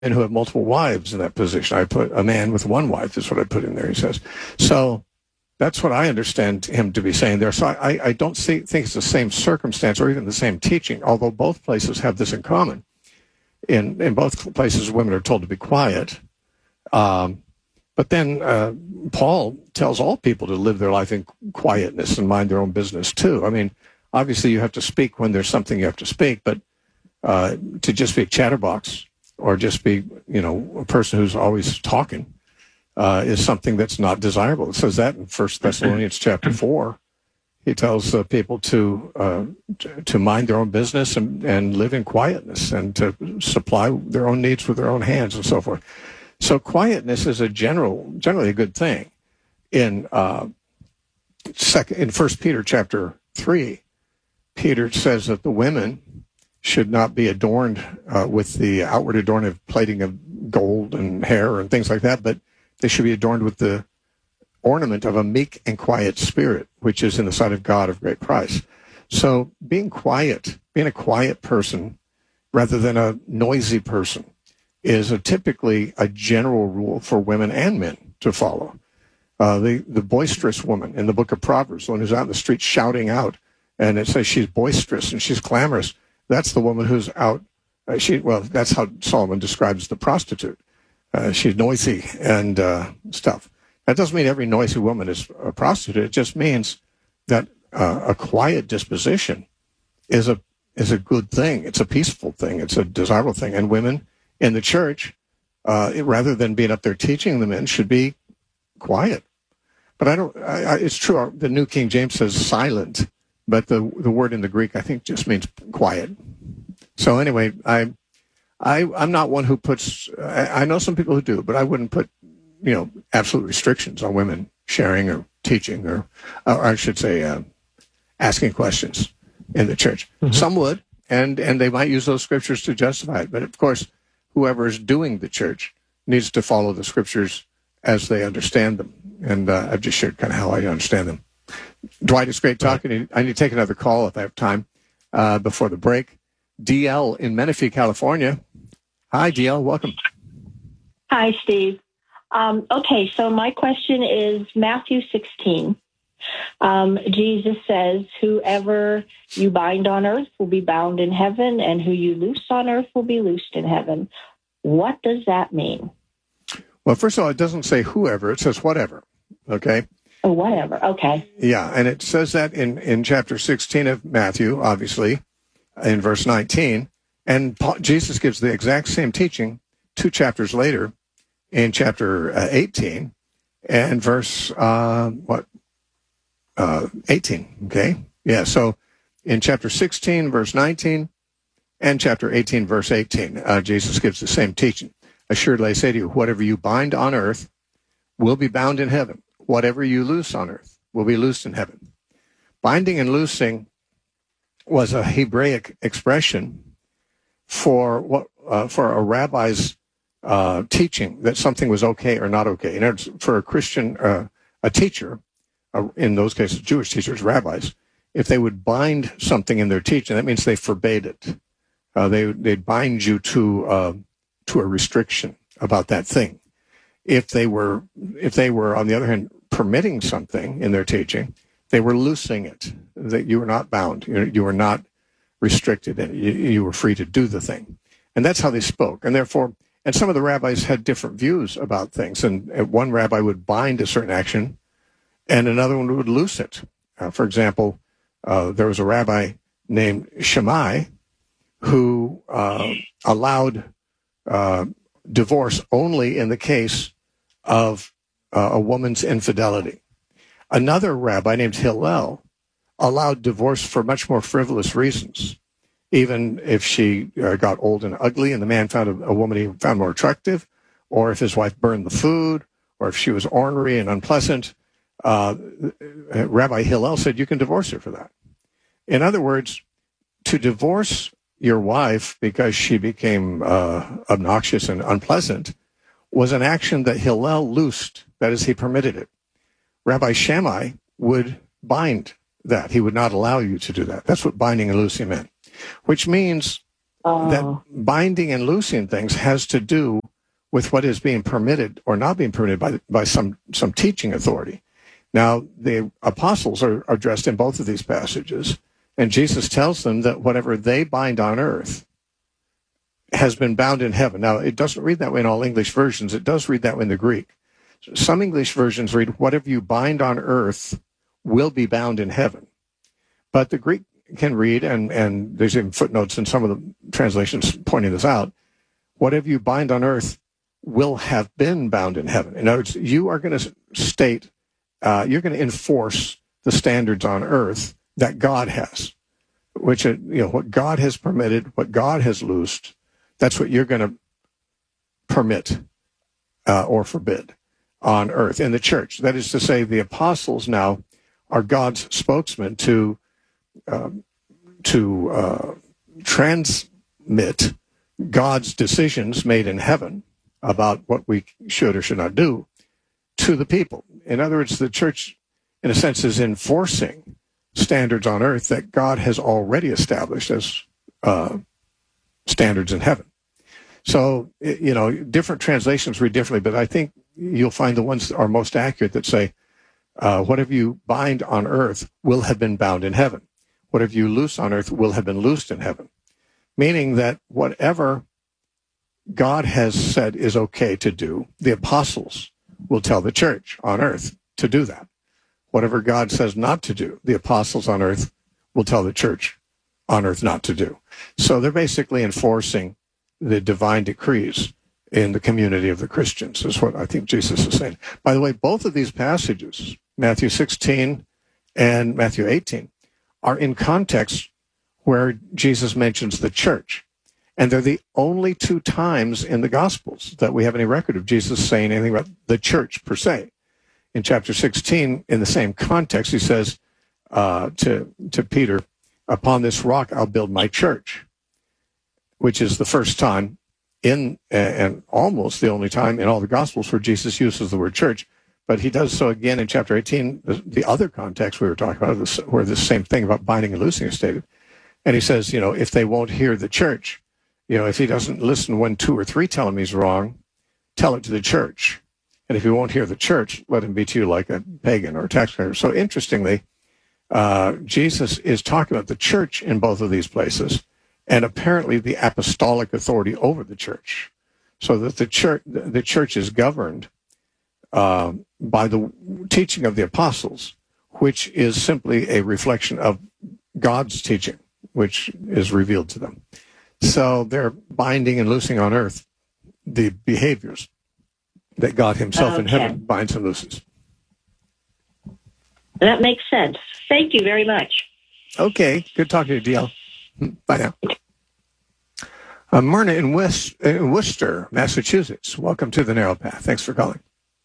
who have multiple wives in that position. I put a man with one wife is what I put in there, he says. So that's what I understand him to be saying there. So I don't think it's the same circumstance or even the same teaching, although both places have this in common. In both places, women are told to be quiet. But then Paul tells all people to live their life in quietness and mind their own business too. I mean, obviously you have to speak when there's something you have to speak, but to just be a chatterbox or just be, a person who's always talking is something that's not desirable. It says that in 1 Thessalonians chapter 4. He tells people to mind their own business and live in quietness and to supply their own needs with their own hands and so forth. So quietness is generally a good thing. In 1 Peter chapter 3, Peter says that the women should not be adorned with the outward adornment of plating of gold and hair and things like that, but they should be adorned with the ornament of a meek and quiet spirit, which is in the sight of God of great price. So being a quiet person rather than a noisy person is typically a general rule for women and men to follow. The boisterous woman in the book of Proverbs, the one who's out in the street shouting out, and it says she's boisterous and she's clamorous, that's the woman who's out. That's how Solomon describes the prostitute. She's noisy and stuff. That doesn't mean every noisy woman is a prostitute. It just means that a quiet disposition is a good thing. It's a peaceful thing. It's a desirable thing. And women in the church, rather than being up there teaching the men, should be quiet. But it's true. The New King James says silent, but the word in the Greek, I think, just means quiet. So anyway, I'm not one who puts. I know some people who do, but I wouldn't put absolute restrictions on women sharing or teaching or I should say, asking questions in the church. Mm-hmm. Some would, and they might use those scriptures to justify it. But of course, whoever is doing the church needs to follow the scriptures as they understand them. And I've just shared kind of how I understand them. Dwight, it's great talking. I need to take another call if I have time before the break. DL in Menifee, California. Hi, DL. Welcome. Hi, Steve. Okay, so my question is Matthew 16. Jesus says, whoever you bind on earth will be bound in heaven, and who you loose on earth will be loosed in heaven. What does that mean? Well, first of all, it doesn't say whoever. It says whatever, okay? Oh, whatever, okay. Yeah, and it says that in chapter 16 of Matthew, obviously, in verse 19. And Jesus gives the exact same teaching 2 chapters later in chapter 18 and verse 18, okay? Yeah, so in chapter 16, verse 19, and chapter 18, verse 18, Jesus gives the same teaching. Assuredly, I say to you, whatever you bind on earth will be bound in heaven. Whatever you loose on earth will be loosed in heaven. Binding and loosing was a Hebraic expression for a rabbi's teaching that something was okay or not okay. In other words, for a Christian, a teacher, in those cases, Jewish teachers, rabbis, if they would bind something in their teaching, that means they forbade it. They'd bind you to a restriction about that thing. If they were, on the other hand, permitting something in their teaching, they were loosing it. That you were not bound. You were not restricted, and you were free to do the thing. And that's how they spoke. And therefore, and some of the rabbis had different views about things. And one rabbi would bind a certain action, and another one would loose it. For example, there was a rabbi named Shammai who allowed divorce only in the case of a woman's infidelity. Another rabbi named Hillel allowed divorce for much more frivolous reasons, even if she got old and ugly and the man found a woman he found more attractive, or if his wife burned the food, or if she was ornery and unpleasant. Rabbi Hillel said you can divorce her for that. In other words, to divorce your wife because she became obnoxious and unpleasant was an action that Hillel loosed. That is, he permitted it. Rabbi Shammai would bind that. He would not allow you to do that. That's what binding and loosing meant, which means that binding and loosing things has to do with what is being permitted or not being permitted by some teaching authority. Now, the apostles are addressed in both of these passages, and Jesus tells them that whatever they bind on earth has been bound in heaven. Now, it doesn't read that way in all English versions. It does read that way in the Greek. Some English versions read, whatever you bind on earth will be bound in heaven. But the Greek can read, and there's even footnotes in some of the translations pointing this out, whatever you bind on earth will have been bound in heaven. In other words, you are going to state, you're going to enforce the standards on earth that God has, which, what God has permitted, what God has loosed, that's what you're going to permit or forbid on earth in the church. That is to say, the apostles now are God's spokesman to transmit God's decisions made in heaven about what we should or should not do to the people. In other words, the church, in a sense, is enforcing standards on earth that God has already established as standards in heaven. So, different translations read differently, but I think you'll find the ones that are most accurate that say, whatever you bind on earth will have been bound in heaven. Whatever you loose on earth will have been loosed in heaven. Meaning that whatever God has said is okay to do, the apostles will tell the church on earth to do that. Whatever God says not to do, the apostles on earth will tell the church on earth not to do. So they're basically enforcing the divine decrees in the community of the Christians, is what I think Jesus is saying. By the way, both of these passages, Matthew 16 and Matthew 18, are in context where Jesus mentions the church. And they're the only two times in the Gospels that we have any record of Jesus saying anything about the church per se. In chapter 16, in the same context, he says to Peter, upon this rock I'll build my church, which is the first time and almost the only time in all the Gospels where Jesus uses the word church. But he does so again in chapter 18, the other context we were talking about, where this same thing about binding and loosing is stated. And he says, if they won't hear the church, if he doesn't listen when two or three tell him he's wrong, tell it to the church. And if he won't hear the church, let him be to you like a pagan or a tax collector. So interestingly, Jesus is talking about the church in both of these places, and apparently the apostolic authority over the church, so that the church is governed by the teaching of the apostles, which is simply a reflection of God's teaching, which is revealed to them. So they're binding and loosing on earth the behaviors that God himself in heaven binds and looses. That makes sense. Thank you very much. Okay. Good talking to you, DL. Bye now. Myrna in Worcester, Massachusetts. Welcome to the Narrow Path. Thanks for calling.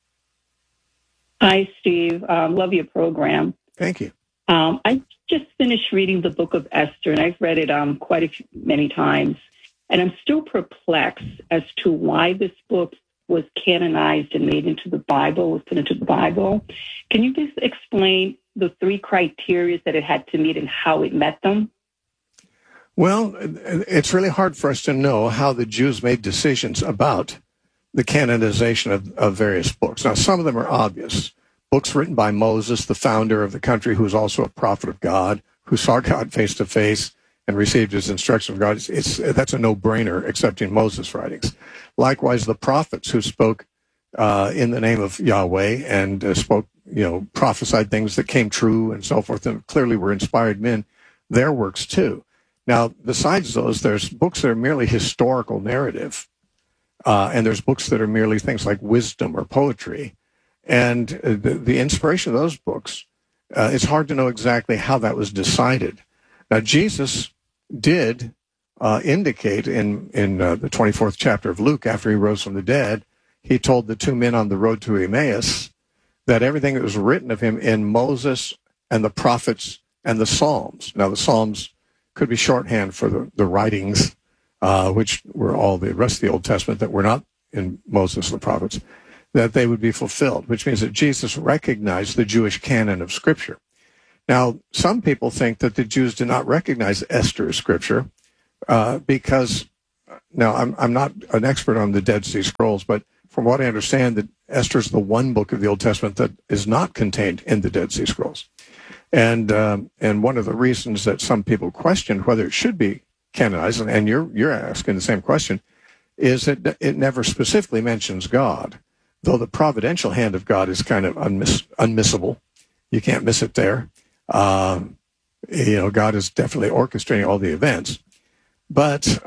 Hi, Steve. Love your program. Thank you. I just finished reading the book of Esther, and I've read it many times. And I'm still perplexed as to why this book was canonized and made into the Bible, was put into the Bible. Can you just explain the three criteria that it had to meet and how it met them? Well, it's really hard for us to know how the Jews made decisions about the canonization of various books. Now, some of them are obvious. Books written by Moses, the founder of the country, who's also a prophet of God, who saw God face to face and received his instruction from God. That's a no-brainer, accepting Moses' writings. Likewise, the prophets who spoke in the name of Yahweh and spoke, prophesied things that came true and so forth, and clearly were inspired men, their works too. Now, besides those, there's books that are merely historical narrative, and there's books that are merely things like wisdom or poetry. And the inspiration of those books, it's hard to know exactly how that was decided. Now, Jesus did indicate in the 24th chapter of Luke, after he rose from the dead, he told the two men on the road to Emmaus that everything that was written of him in Moses and the prophets and the Psalms. Now, the Psalms could be shorthand for the writings, which were all the rest of the Old Testament that were not in Moses and the prophets, that they would be fulfilled, which means that Jesus recognized the Jewish canon of Scripture. Now, some people think that the Jews did not recognize Esther as Scripture because now I'm not an expert on the Dead Sea Scrolls, but from what I understand, that Esther is the one book of the Old Testament that is not contained in the Dead Sea Scrolls. And one of the reasons that some people questioned whether it should be canonized, and you're asking the same question, is that it never specifically mentions God, though the providential hand of God is kind of unmissable. You can't miss it there. God is definitely orchestrating all the events. But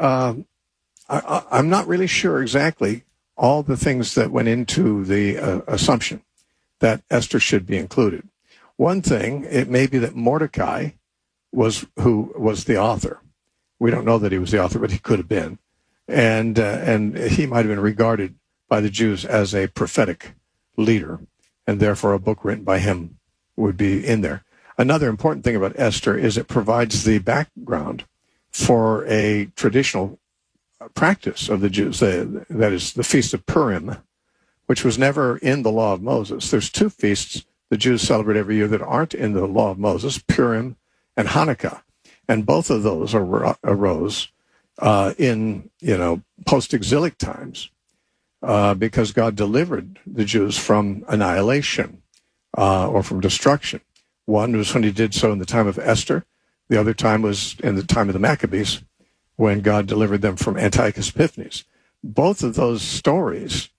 I'm not really sure exactly all the things that went into the assumption that Esther should be included. One thing, it may be that Mordecai was the author. We don't know that he was the author, but he could have been. And he might have been regarded by the Jews as a prophetic leader, and therefore a book written by him would be in there. Another important thing about Esther is it provides the background for a traditional practice of the Jews, that is the Feast of Purim, which was never in the Law of Moses. There's two feasts the Jews celebrate every year that aren't in the Law of Moses, Purim and Hanukkah. And both of those arose in post-exilic times because God delivered the Jews from annihilation or from destruction. One was when he did so in the time of Esther. The other time was in the time of the Maccabees, when God delivered them from Antiochus Epiphanes. Both of those stories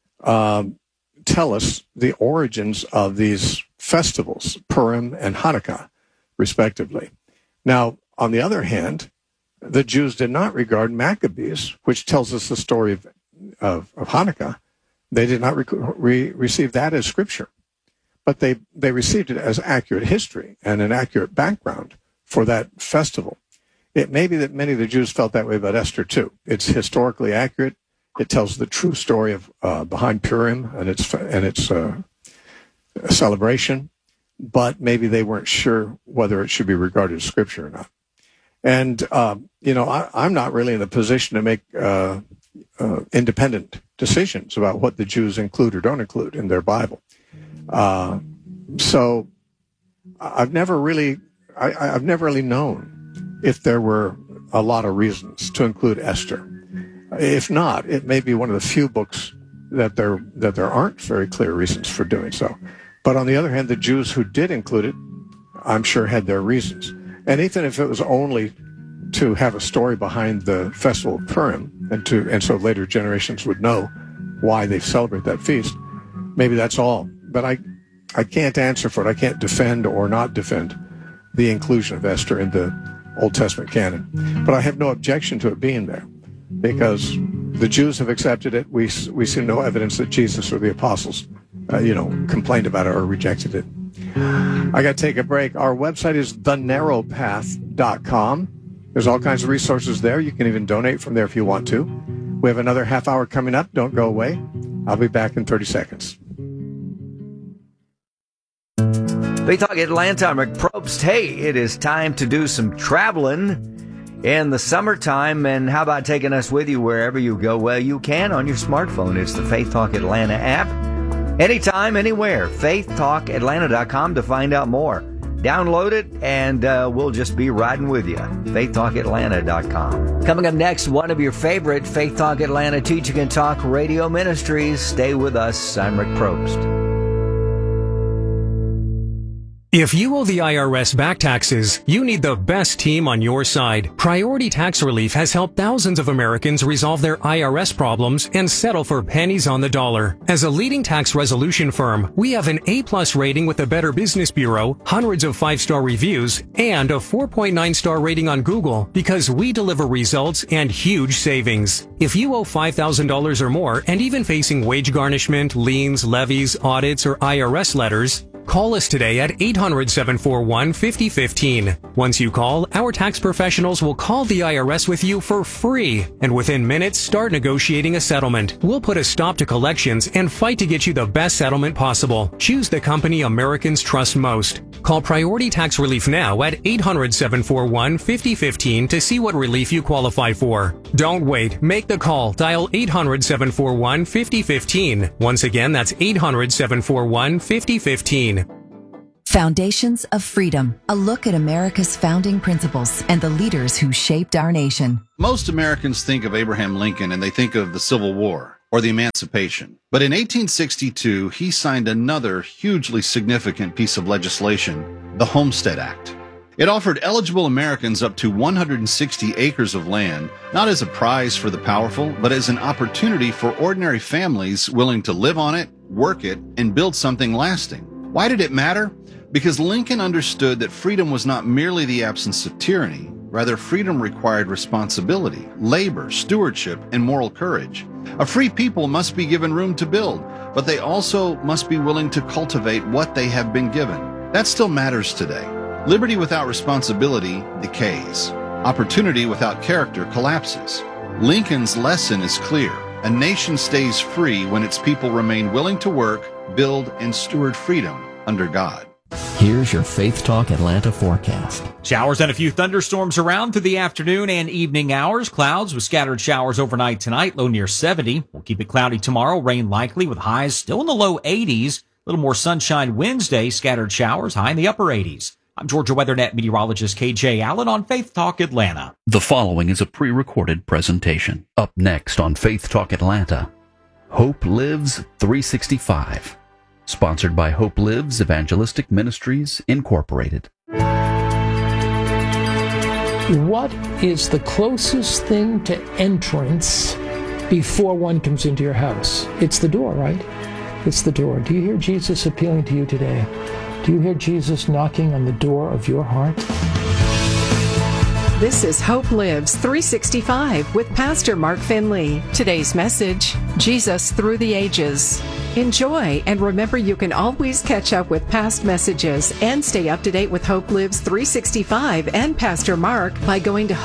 tell us the origins of these festivals, Purim and Hanukkah, respectively. Now, on the other hand, the Jews did not regard Maccabees, which tells us the story of Hanukkah. They did not receive that as scripture, but they received it as accurate history and an accurate background for that festival. It may be that many of the Jews felt that way about Esther too. It's historically accurate. It tells the true story of behind Purim and its celebration, but maybe they weren't sure whether it should be regarded as scripture or not. And I'm not really in a position to make independent decisions about what the Jews include or don't include in their Bible. So I've never really known if there were a lot of reasons to include Esther. If not, it may be one of the few books that there aren't very clear reasons for doing so. But on the other hand, the Jews who did include it, I'm sure had their reasons. And even if it was only to have a story behind the festival of Purim, and so later generations would know why they celebrate that feast, maybe that's all. But I can't answer for it. I can't defend or not defend the inclusion of Esther in the Old Testament canon. But I have no objection to it being there, because the Jews have accepted it. We see no evidence that Jesus or the apostles, complained about it or rejected it. I got to take a break. Our website is thenarrowpath.com. There's all kinds of resources there. You can even donate from there if you want to. We have another half hour coming up. Don't go away. I'll be back in 30 seconds. Faith Talk Atlanta, I'm Rick Probst. Hey, it is time to do some traveling in the summertime, and how about taking us with you wherever you go? Well, you can on your smartphone. It's the Faith Talk Atlanta app. Anytime, anywhere. FaithTalkAtlanta.com to find out more. Download it, and we'll just be riding with you. FaithTalkAtlanta.com. Coming up next, one of your favorite Faith Talk Atlanta Teaching and Talk radio ministries. Stay with us. I'm Rick Probst. If you owe the IRS back taxes, you need the best team on your side. Priority Tax Relief has helped thousands of Americans resolve their IRS problems and settle for pennies on the dollar. As a leading tax resolution firm, we have an A+ rating with the Better Business Bureau, hundreds of 5-star reviews, and a 4.9-star rating on Google because we deliver results and huge savings. If you owe $5,000 or more and even facing wage garnishment, liens, levies, audits, or IRS letters, call us today at 800-741-5015. Once you call, our tax professionals will call the IRS with you for free, and within minutes, start negotiating a settlement. We'll put a stop to collections and fight to get you the best settlement possible. Choose the company Americans trust most. Call Priority Tax Relief now at 800-741-5015 to see what relief you qualify for. Don't wait. Make the call. Dial 800-741-5015. Once again, that's 800-741-5015. Foundations of Freedom, a look at America's founding principles and the leaders who shaped our nation. Most Americans think of Abraham Lincoln and they think of the Civil War or the Emancipation. But in 1862, he signed another hugely significant piece of legislation, the Homestead Act. It offered eligible Americans up to 160 acres of land, not as a prize for the powerful, but as an opportunity for ordinary families willing to live on it, work it, and build something lasting. Why did it matter? Because Lincoln understood that freedom was not merely the absence of tyranny. Rather, freedom required responsibility, labor, stewardship, and moral courage. A free people must be given room to build, but they also must be willing to cultivate what they have been given. That still matters today. Liberty without responsibility decays. Opportunity without character collapses. Lincoln's lesson is clear. A nation stays free when its people remain willing to work, build, and steward freedom under God. Here's your Faith Talk Atlanta forecast. Showers and a few thunderstorms around through the afternoon and evening hours. Clouds with scattered showers overnight tonight, low near 70. We'll keep it cloudy tomorrow, rain likely with highs still in the low 80s. A little more sunshine Wednesday, scattered showers, high in the upper 80s. I'm Georgia WeatherNet meteorologist KJ Allen on Faith Talk Atlanta. The following is a pre-recorded presentation. Up next on Faith Talk Atlanta, Hope Lives 365. Sponsored by Hope Lives Evangelistic Ministries, Incorporated. What is the closest thing to entrance before one comes into your house? It's the door, right? It's the door. Do you hear Jesus appealing to you today? Do you hear Jesus knocking on the door of your heart? This is Hope Lives 365 with Pastor Mark Finley. Today's message, Jesus Through the Ages. Enjoy, and remember you can always catch up with past messages and stay up to date with Hope Lives 365 and Pastor Mark by going to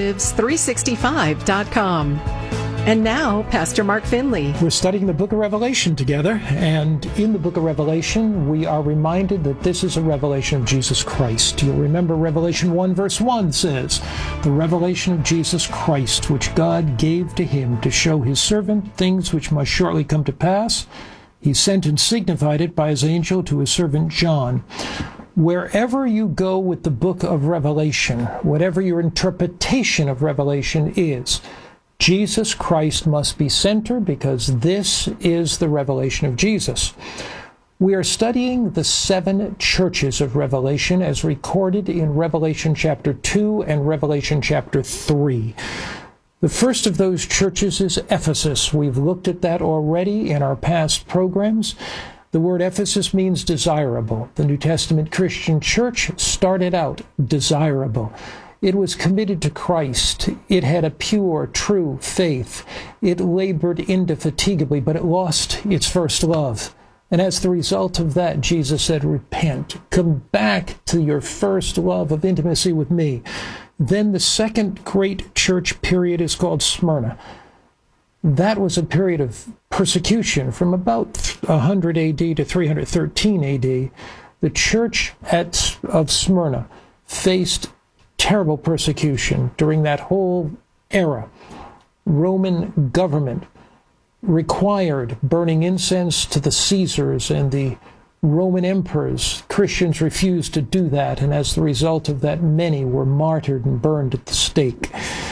hopelives365.com. And now, Pastor Mark Finley. We're studying the book of Revelation together, and in the book of Revelation, we are reminded that this is a revelation of Jesus Christ. You'll remember Revelation 1 verse 1 says, the revelation of Jesus Christ, which God gave to him to show his servant things which must shortly come to pass. He sent and signified it by his angel to his servant John. Wherever you go with the book of Revelation, whatever your interpretation of Revelation is, Jesus Christ must be center because this is the revelation of Jesus. We are studying the 7 churches of Revelation as recorded in Revelation chapter 2 and Revelation chapter 3. The first of those churches is Ephesus. We've looked at that already in our past programs. The word Ephesus means desirable. The New Testament Christian church started out desirable. It was committed to Christ. It had a pure, true faith. It labored indefatigably, but it lost its first love. And as the result of that, Jesus said, repent. Come back to your first love of intimacy with me. Then the second great church period is called Smyrna. That was a period of persecution from about 100 AD to 313 AD. The church of Smyrna faced terrible persecution during that whole era. Roman government required burning incense to the Caesars and the Roman emperors. Christians refused to do that, and as the result of that, many were martyred and burned at the stake.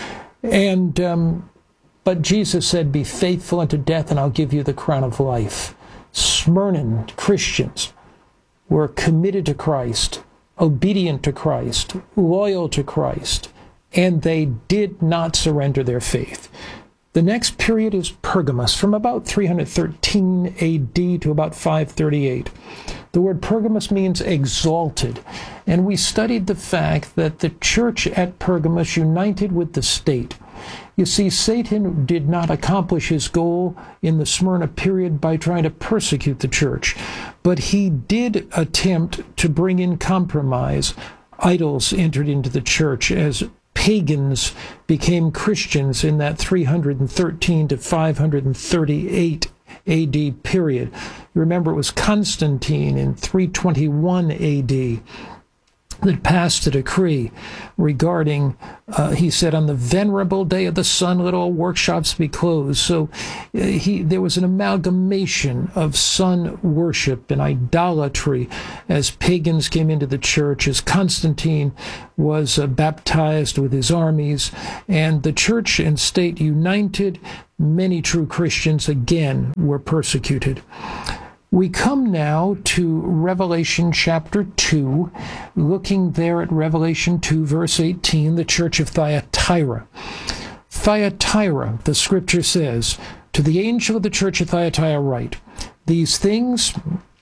But Jesus said, be faithful unto death, and I'll give you the crown of life. Smyrnan Christians were committed to Christ, obedient to Christ, loyal to Christ, and they did not surrender their faith. The next period is Pergamos, from about 313 AD to about 538. The word Pergamos means exalted, and we studied the fact that the church at Pergamos united with the state. You see, Satan did not accomplish his goal in the Smyrna period by trying to persecute the church, but he did attempt to bring in compromise. Idols entered into the church as pagans became Christians in that 313 to 538 AD period. You remember it was Constantine in 321 AD that passed a decree regarding, he said, on the venerable day of the sun, let all workshops be closed. So there was an amalgamation of sun worship and idolatry as pagans came into the church, as Constantine was baptized with his armies, and the church and state united. Many true Christians again were persecuted. We come now to Revelation chapter 2, looking there at Revelation 2, verse 18, the church of Thyatira. Thyatira, the scripture says, to the angel of the church of Thyatira write, these things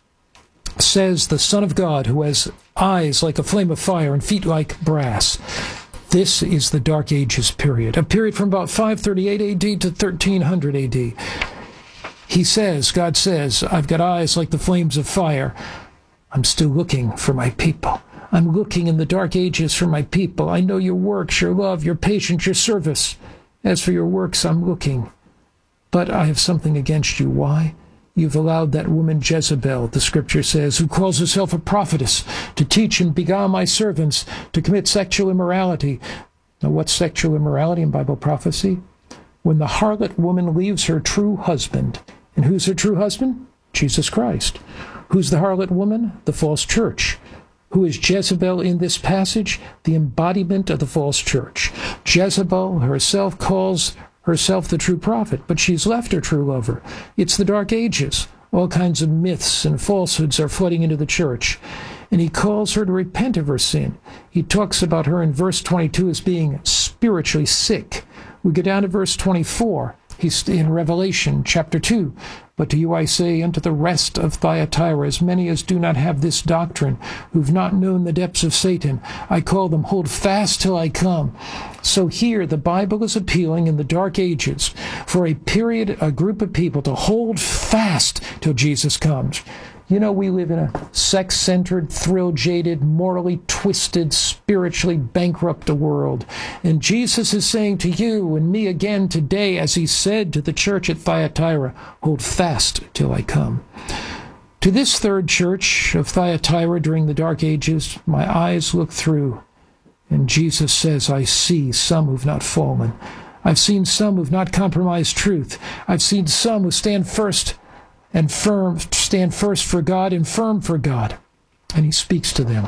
says the Son of God, who has eyes like a flame of fire and feet like brass. This is the Dark Ages period, a period from about 538 AD to 1300 AD. He says, God says, I've got eyes like the flames of fire. I'm still looking for my people. I'm looking in the dark ages for my people. I know your works, your love, your patience, your service. As for your works, I'm looking. But I have something against you. Why? You've allowed that woman Jezebel, the scripture says, who calls herself a prophetess, to teach and beguile my servants to commit sexual immorality. Now, what's sexual immorality in Bible prophecy? When the harlot woman leaves her true husband. And who's her true husband? Jesus Christ. Who's the harlot woman? The false church. Who is Jezebel in this passage? The embodiment of the false church. Jezebel herself calls herself the true prophet, but she's left her true lover. It's the Dark Ages. All kinds of myths and falsehoods are flooding into the church. And he calls her to repent of her sin. He talks about her in verse 22 as being spiritually sick. We go down to verse 24. He's in Revelation chapter 2. But to you I say, unto the rest of Thyatira, as many as do not have this doctrine, who've not known the depths of Satan, I call them, hold fast till I come. So here the Bible is appealing in the Dark Ages for a period, a group of people to hold fast till Jesus comes. You know, we live in a sex-centered, thrill-jaded, morally twisted, spiritually bankrupt world. And Jesus is saying to you and me again today, as he said to the church at Thyatira, hold fast till I come. To this third church of Thyatira during the Dark Ages, my eyes look through, and Jesus says, I see some who've not fallen. I've seen some who've not compromised truth. I've seen some who stand first and firm, stand first for God and firm for God. And he speaks to them.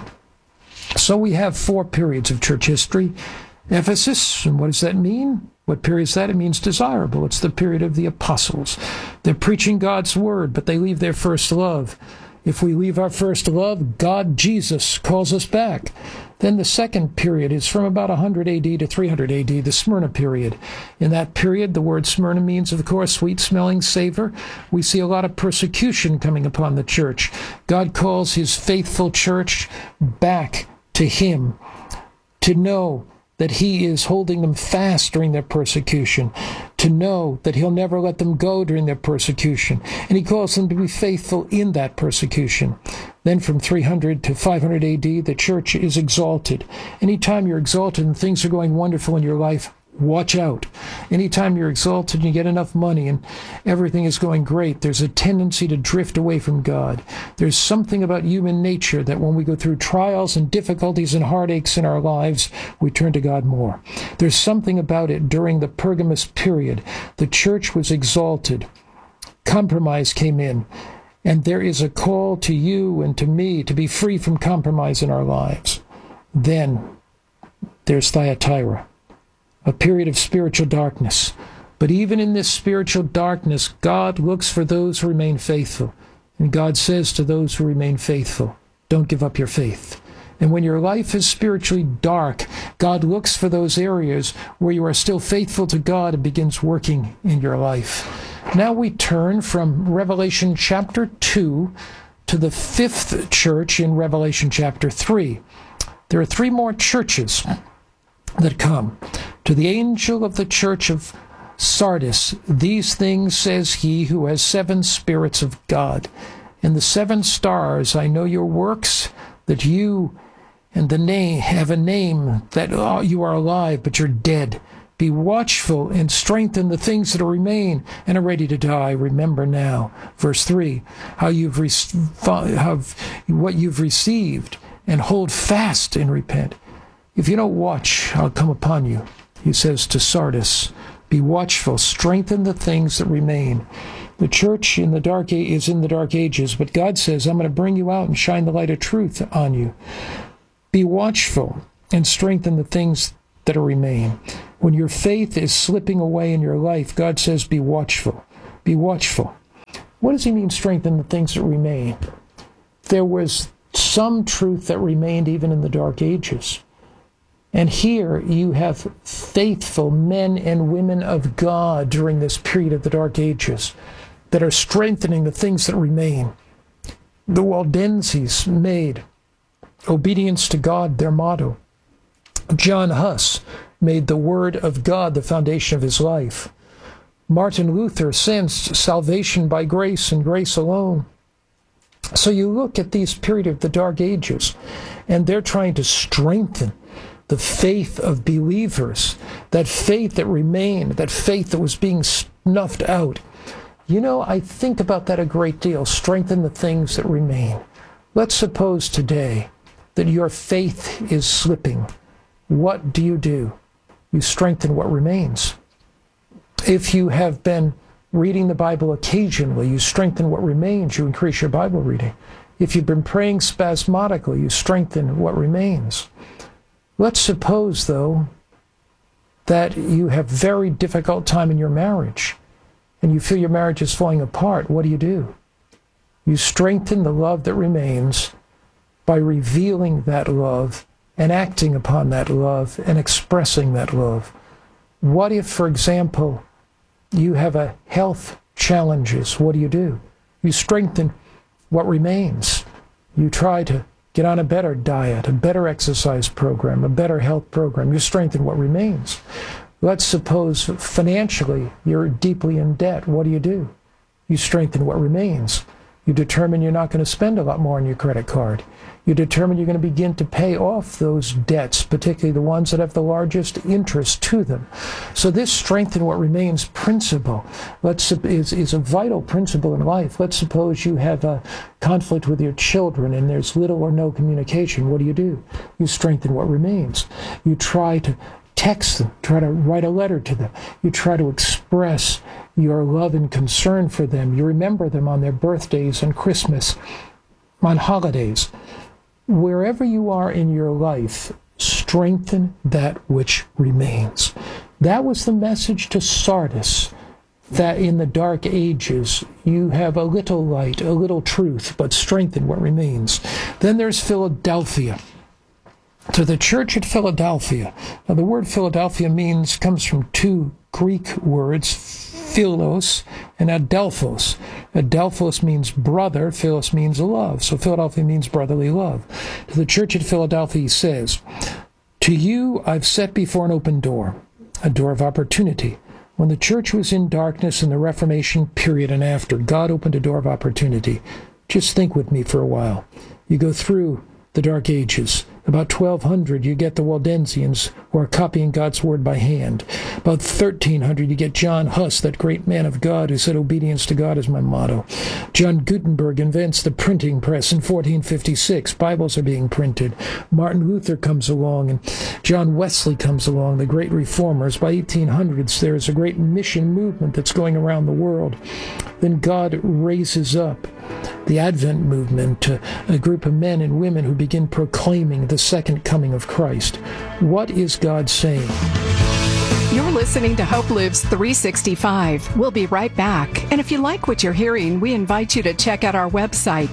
So we have 4 periods of church history. Ephesus, and what does that mean? What period is that? It means desirable. It's the period of the apostles. They're preaching God's word, but they leave their first love. If we leave our first love, God, Jesus, calls us back. Then the second period is from about 100 AD to 300 AD, the Smyrna period. In that period, the word Smyrna means, of course, sweet-smelling savor. We see a lot of persecution coming upon the church. God calls his faithful church back to him, to know that he is holding them fast during their persecution, to know that he'll never let them go during their persecution. And he calls them to be faithful in that persecution. Then from 300 to 500 AD, the church is exalted. Anytime you're exalted and things are going wonderful in your life, watch out. Anytime you're exalted and you get enough money and everything is going great, there's a tendency to drift away from God. There's something about human nature that when we go through trials and difficulties and heartaches in our lives, we turn to God more. There's something about it during the Pergamus period. The church was exalted. Compromise came in. And there is a call to you and to me to be free from compromise in our lives. Then there's Thyatira, a period of spiritual darkness. But even in this spiritual darkness, God looks for those who remain faithful. And God says to those who remain faithful, don't give up your faith. And when your life is spiritually dark, God looks for those areas where you are still faithful to God and begins working in your life. Now we turn from Revelation chapter 2 to the 5th church in Revelation chapter 3. There are 3 more churches that come. To the angel of the church of Sardis, these things says he who has 7 spirits of God. And the 7 stars, I know your works, that you and the name have a name, that you are alive, but you're dead. Be watchful and strengthen the things that remain and are ready to die. Remember now, verse 3, what you've received, and hold fast and repent. If you don't watch, I'll come upon you. He says to Sardis, be watchful, strengthen the things that remain. The church is in the dark ages, but God says, I'm going to bring you out and shine the light of truth on you. Be watchful and strengthen the things that remain. When your faith is slipping away in your life, God says, be watchful. Be watchful. What does he mean, strengthen the things that remain? There was some truth that remained even in the dark ages. And here you have faithful men and women of God during this period of the dark ages that are strengthening the things that remain. The Waldenses made obedience to God their motto. John Huss made the Word of God the foundation of his life. Martin Luther sensed salvation by grace and grace alone. So you look at these period of the dark ages, and they're trying to strengthen the faith of believers, that faith that remained, that faith that was being snuffed out. You know, I think about that a great deal, strengthen the things that remain. Let's suppose today that your faith is slipping. What do? You strengthen what remains. If you have been reading the Bible occasionally, you strengthen what remains, you increase your Bible reading. If you've been praying spasmodically, you strengthen what remains. Let's suppose, though, that you have very difficult time in your marriage and you feel your marriage is falling apart. What do? You strengthen the love that remains by revealing that love and acting upon that love and expressing that love. What if, for example, you have a health challenges? What do? You strengthen what remains. You try to get on a better diet, a better exercise program, a better health program. You strengthen what remains. Let's suppose financially you're deeply in debt. What do? You strengthen what remains. You determine you're not going to spend a lot more on your credit card. You determine you're going to begin to pay off those debts, particularly the ones that have the largest interest to them. So this strengthen what remains principle is a vital principle in life. Let's suppose you have a conflict with your children and there's little or no communication. What do? You strengthen what remains. You try to text them, try to write a letter to them. You try to express your love and concern for them. You remember them on their birthdays and Christmas, on holidays. Wherever you are in your life, strengthen that which remains. That was the message to Sardis, that in the dark ages you have a little light, a little truth, but strengthen what remains. Then there's Philadelphia. To the church at Philadelphia. Now the word Philadelphia comes from two Greek words, philos and adelphos. Adelphos means brother, philos means love. So Philadelphia means brotherly love. To the church at Philadelphia he says, to you I've set before an open door, a door of opportunity. When the church was in darkness in the Reformation period and after, God opened a door of opportunity. Just think with me for a while. You go through the Dark Ages. About 1200, you get the Waldensians, who are copying God's word by hand. About 1300, you get John Huss, that great man of God who said, obedience to God is my motto. John Gutenberg invents the printing press in 1456. Bibles are being printed. Martin Luther comes along, and John Wesley comes along, the great reformers. By 1800s, there is a great mission movement that's going around the world. Then God raises up the Advent movement, a group of men and women who begin proclaiming the second coming of Christ. What is God saying? You're listening to Hope Lives 365. We'll be right back. And if you like what you're hearing, we invite you to check out our website,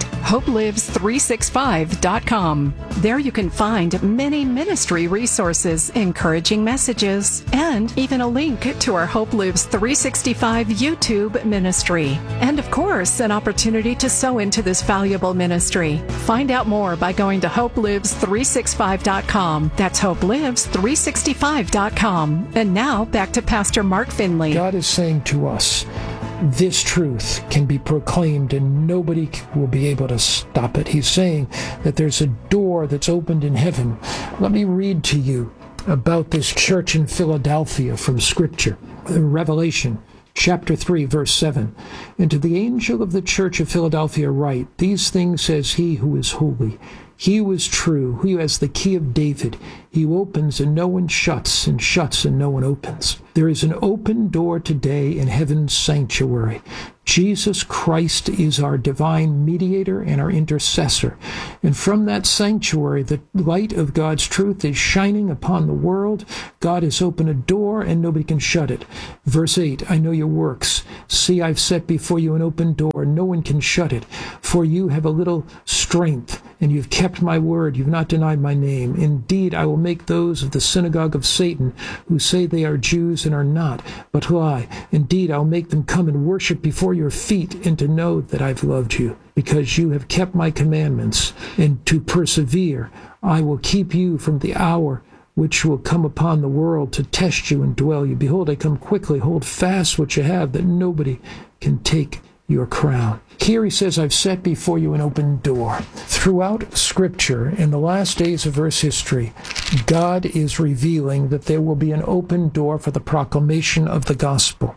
hopelives365.com. There you can find many ministry resources, encouraging messages, and even a link to our Hope Lives 365 YouTube ministry. And of course, an opportunity to sow into this valuable ministry. Find out more by going to hopelives365.com. That's hopelives365.com. And now, back to Pastor Mark Finley. God is saying to us, this truth can be proclaimed and nobody will be able to stop it. He's saying that there's a door that's opened in heaven. Let me read to you about this church in Philadelphia from Scripture. Revelation chapter 3, verse 7. And to the angel of the church of Philadelphia write, these things says he who is holy, He who is true, who has the key of David. He who opens and no one shuts, and shuts and no one opens. There is an open door today in heaven's sanctuary. Jesus Christ is our divine mediator and our intercessor. And from that sanctuary, the light of God's truth is shining upon the world. God has opened a door and nobody can shut it. Verse 8, I know your works. See, I've set before you an open door. No one can shut it. For you have a little strength, and you've kept my word. You've not denied my name. Indeed, I will make those of the synagogue of Satan who say they are Jews and are not, but lie. Indeed, I'll make them come and worship before your feet, and to know that I've loved you, because you have kept my commandments, and to persevere. I will keep you from the hour which will come upon the world to test you and dwell you. Behold, I come quickly. Hold fast what you have, that nobody can take your crown. Here he says, I've set before you an open door. Throughout Scripture, in the last days of Earth's history, God is revealing that there will be an open door for the proclamation of the gospel.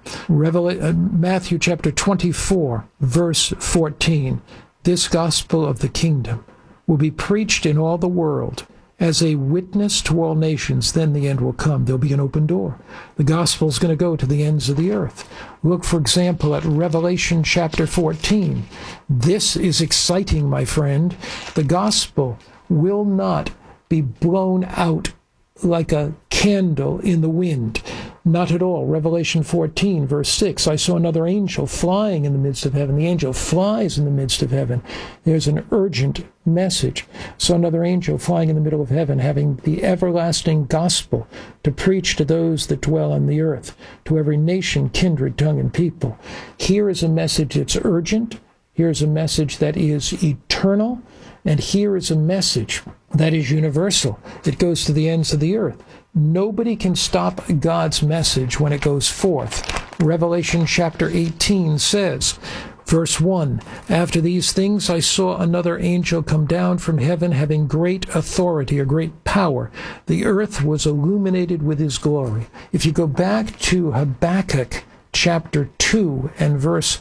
Matthew chapter 24, verse 14, this gospel of the kingdom will be preached in all the world as a witness to all nations. Then the end will come. There'll be an open door. The gospel is going to go to the ends of the earth. Look, for example, at Revelation chapter 14. This is exciting, my friend. The gospel will not be blown out like a candle in the wind. Not at all. Revelation 14, verse 6, I saw another angel flying in the midst of heaven. The angel flies in the midst of heaven. There's an urgent message. Saw another angel flying in the middle of heaven, having the everlasting gospel to preach to those that dwell on the earth, to every nation, kindred, tongue, and people. Here is a message that's urgent. Here's a message that is eternal. And here is a message that is universal. It goes to the ends of the earth. Nobody can stop God's message when it goes forth. Revelation chapter 18 says, verse 1, after these things I saw another angel come down from heaven, having great authority or great power. The earth was illuminated with his glory. If you go back to Habakkuk chapter 2 and verse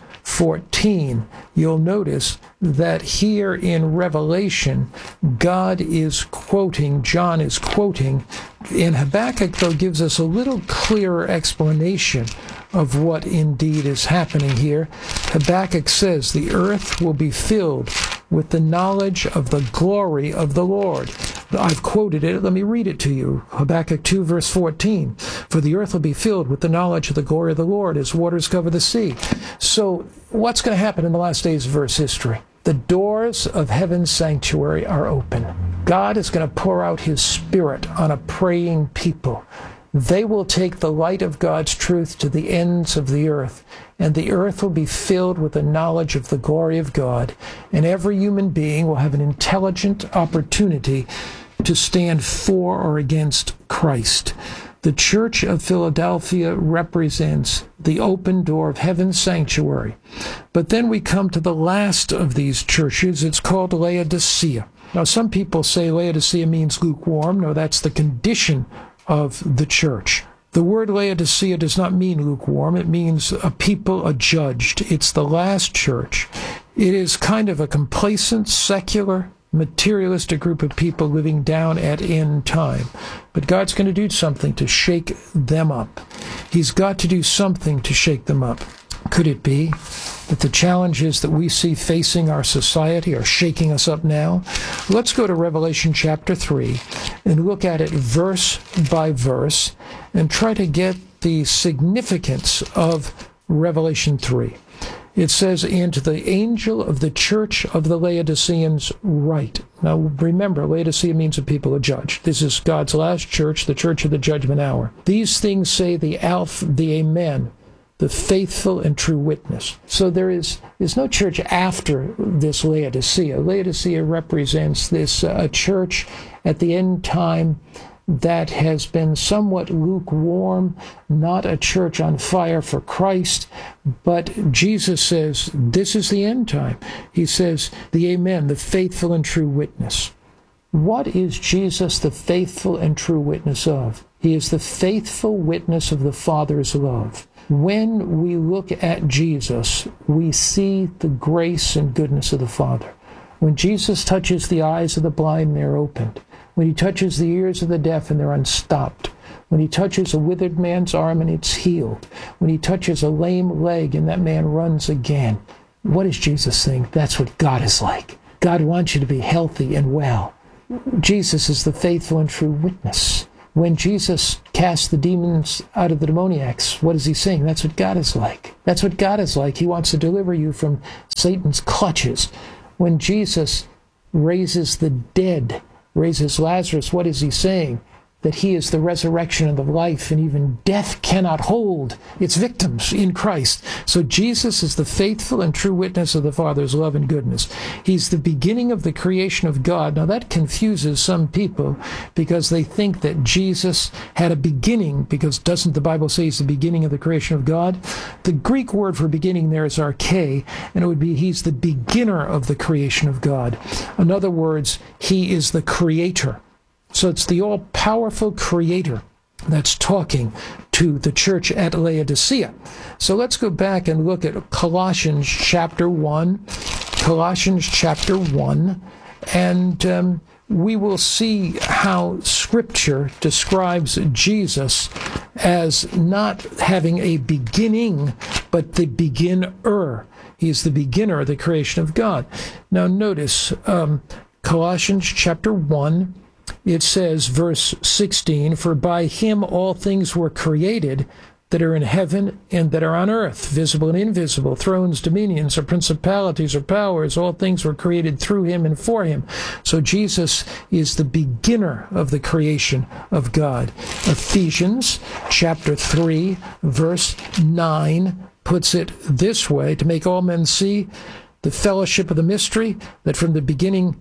14, you'll notice that here in Revelation, God is quoting, John is quoting, and Habakkuk, though, gives us a little clearer explanation of what indeed is happening here. Habakkuk says, the earth will be filled with the knowledge of the glory of the Lord. I've quoted it. Let me read it to you. Habakkuk 2, verse 14. For the earth will be filled with the knowledge of the glory of the Lord as waters cover the sea. So what's going to happen in the last days of Earth's history? The doors of heaven's sanctuary are open. God is going to pour out his Spirit on a praying people. They will take the light of God's truth to the ends of the earth, and the earth will be filled with the knowledge of the glory of God, and every human being will have an intelligent opportunity to stand for or against Christ. The Church of Philadelphia represents the open door of heaven's sanctuary. But then we come to the last of these churches. It's called Laodicea. Now, some people say Laodicea means lukewarm. No, that's the condition of the church. The word Laodicea does not mean lukewarm. It means a people adjudged. It's the last church. It is kind of a complacent, secular, materialistic group of people living down at end time. But God's going to do something to shake them up. He's got to do something to shake them up. Could it be that the challenges that we see facing our society are shaking us up now? Let's go to Revelation chapter 3 and look at it verse by verse and try to get the significance of Revelation 3. It says, and to the angel of the church of the Laodiceans write. Now remember, Laodicea means a people adjudged. This is God's last church, the church of the judgment hour. These things say the Alpha, the Amen, the faithful and true witness. So there's no church after this Laodicea. Laodicea represents this a church at the end time that has been somewhat lukewarm, not a church on fire for Christ, but Jesus says this is the end time. He says the Amen, the faithful and true witness. What is Jesus the faithful and true witness of? He is the faithful witness of the Father's love. When we look at Jesus, we see the grace and goodness of the Father. When Jesus touches the eyes of the blind, they're opened. When he touches the ears of the deaf and they're unstopped. When he touches a withered man's arm and it's healed. When he touches a lame leg and that man runs again. What is Jesus saying? That's what God is like. God wants you to be healthy and well. Jesus is the faithful and true witness. When Jesus cast the demons out of the demoniacs, what is he saying? That's what God is like. That's what God is like. He wants to deliver you from Satan's clutches. When Jesus raises the dead, raises Lazarus, what is he saying? That he is the resurrection and the life, and even death cannot hold its victims in Christ. So Jesus is the faithful and true witness of the Father's love and goodness. He's the beginning of the creation of God. Now that confuses some people because they think that Jesus had a beginning, because doesn't the Bible say he's the beginning of the creation of God? The Greek word for beginning there is arche, and it would be he's the beginner of the creation of God. In other words, he is the creator. So it's the all-powerful creator that's talking to the church at Laodicea. So let's go back and look at Colossians chapter 1. Colossians chapter 1. And we will see how Scripture describes Jesus as not having a beginning, but the beginner. He is the beginner of the creation of God. Now notice Colossians chapter 1. It says, verse 16, "For by him all things were created that are in heaven and that are on earth, visible and invisible, thrones, dominions, or principalities, or powers. All things were created through him and for him." So Jesus is the beginner of the creation of God. Ephesians chapter 3, verse 9 puts it this way, "To make all men see the fellowship of the mystery, that from the beginning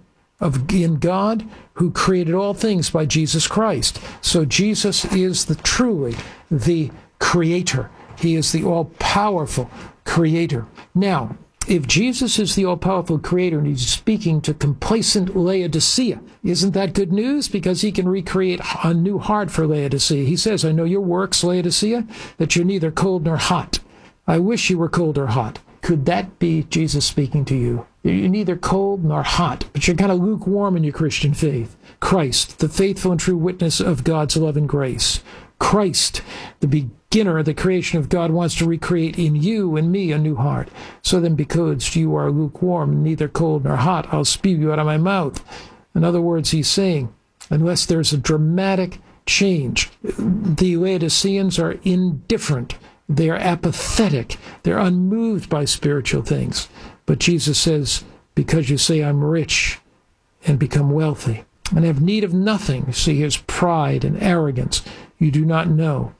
in God, who created all things by Jesus Christ." So Jesus is truly the creator. He is the all-powerful creator. Now, if Jesus is the all-powerful creator and he's speaking to complacent Laodicea, isn't that good news? Because he can recreate a new heart for Laodicea. He says, "I know your works, Laodicea, that you're neither cold nor hot. I wish you were cold or hot." Could that be Jesus speaking to you? You're neither cold nor hot, but you're kind of lukewarm in your Christian faith. Christ, the faithful and true witness of God's love and grace. Christ, the beginner of the creation of God, wants to recreate in you and me a new heart. So then, because you are lukewarm, neither cold nor hot, I'll spew you out of my mouth. In other words, he's saying, unless there's a dramatic change, the Laodiceans are indifferent. They are apathetic. They're unmoved by spiritual things. But Jesus says, because you say I'm rich and become wealthy and have need of nothing, see, here's pride and arrogance. You do not know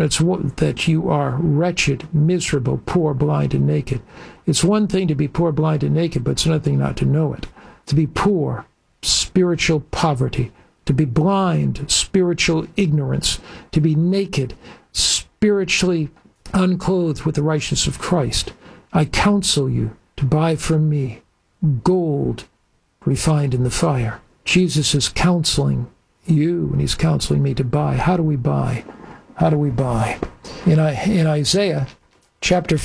that you are wretched, miserable, poor, blind, and naked. It's one thing to be poor, blind, and naked, but it's another thing not to know it. To be poor, spiritual poverty. To be blind, spiritual ignorance. To be naked, spiritually unclothed with the righteousness of Christ. I counsel you to buy from me gold refined in the fire. Jesus is counseling you, and he's counseling me to buy. How do we buy? How do we buy? In Isaiah chapter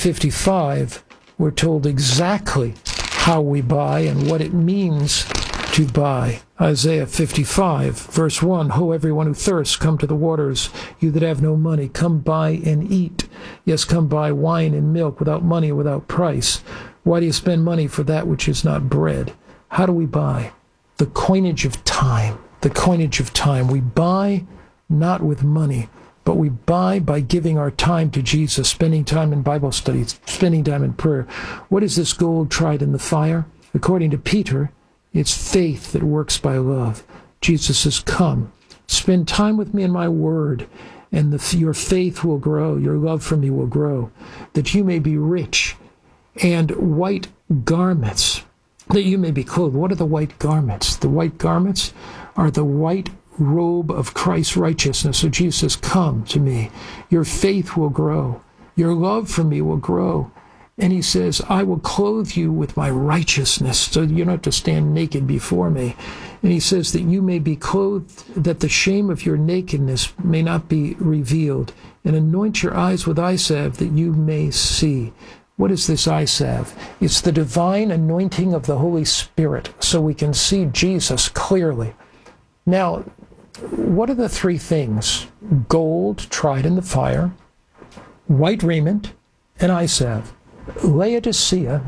55, we're told exactly how we buy and what it means to buy. Isaiah 55, verse 1, "Ho, everyone who thirsts, come to the waters. You that have no money, come buy and eat. Yes, come buy wine and milk without money, without price. Why do you spend money for that which is not bread?" How do we buy? The coinage of time. The coinage of time. We buy not with money, but we buy by giving our time to Jesus, spending time in Bible studies, spending time in prayer. What is this gold tried in the fire? According to Peter, it's faith that works by love. Jesus says, "Come, spend time with me in my word, and your faith will grow, your love for me will grow, that you may be rich, and white garments, that you may be clothed." What are the white garments? The white garments are the white robe of Christ's righteousness. So Jesus says, "Come to me. Your faith will grow. Your love for me will grow." And he says, "I will clothe you with my righteousness," so you don't have to stand naked before me. And he says that you may be clothed, that the shame of your nakedness may not be revealed, and anoint your eyes with eye salve that you may see. What is this eye salve? It's the divine anointing of the Holy Spirit so we can see Jesus clearly. Now, what are the three things? Gold tried in the fire, white raiment, and eye salve. Laodicea,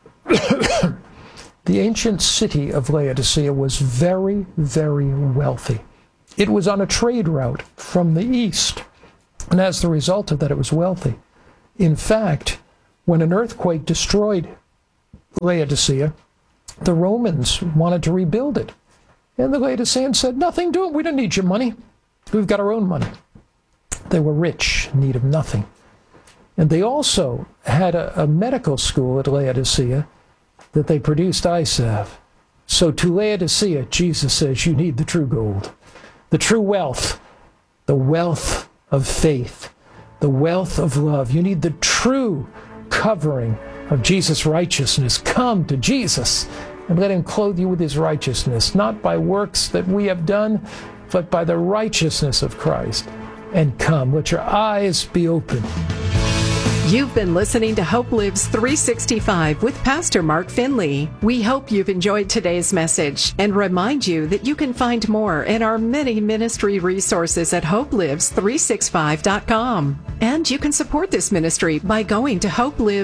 the ancient city of Laodicea, was very, very wealthy. It was on a trade route from the east, and as the result of that, it was wealthy. In fact, when an earthquake destroyed Laodicea, the Romans wanted to rebuild it. And the Laodiceans said, nothing doing, we don't need your money. We've got our own money. They were rich, in need of nothing. And they also had a medical school at Laodicea that they produced eye salve. So to Laodicea, Jesus says, you need the true gold, the true wealth, the wealth of faith, the wealth of love. You need the true covering of Jesus' righteousness. Come to Jesus and let him clothe you with his righteousness, not by works that we have done, but by the righteousness of Christ. And come, let your eyes be open. You've been listening to Hope Lives 365 with Pastor Mark Finley. We hope you've enjoyed today's message and remind you that you can find more in our many ministry resources at hopelives365.com. And you can support this ministry by going to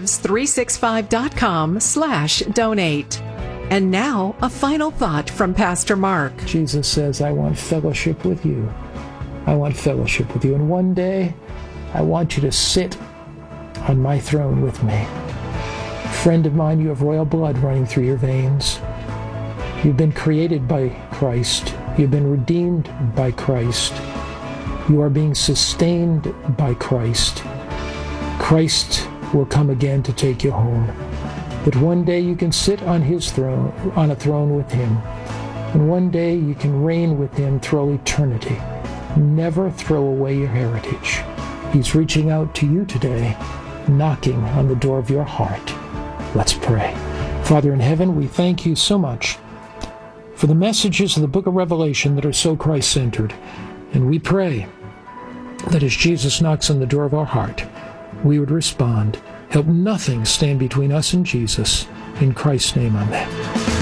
hopelives365.com/donate. And now, a final thought from Pastor Mark. Jesus says, I want fellowship with you. I want fellowship with you. And one day, I want you to sit on my throne with me. Friend of mine, you have royal blood running through your veins. You've been created by Christ. You've been redeemed by Christ. You are being sustained by Christ. Christ will come again to take you home. That one day you can sit on his throne, on a throne with him. And one day you can reign with him through all eternity. Never throw away your heritage. He's reaching out to you today, knocking on the door of your heart. Let's pray. Father in heaven, we thank you so much for the messages of the book of Revelation that are so Christ-centered. And we pray that as Jesus knocks on the door of our heart, we would respond. Help nothing stand between us and Jesus. In Christ's name, amen.